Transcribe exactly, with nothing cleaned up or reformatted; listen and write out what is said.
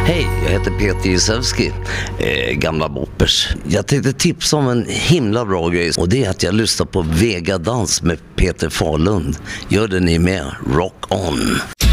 Hej, jag heter Peter Jezewski, eh, gamla boppers. Jag tänkte tipsa om en himla bra grej och det är att jag lyssnar på Vega Dans med Peter Fahlund. Gör det ni med, rock on!